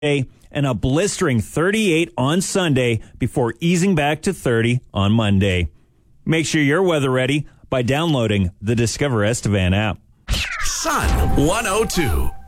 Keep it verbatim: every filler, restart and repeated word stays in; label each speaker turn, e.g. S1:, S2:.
S1: and a blistering thirty-eight on Sunday before easing back to thirty on Monday. Make sure you're weather ready by downloading the Discover Estevan app.
S2: Sun one oh two.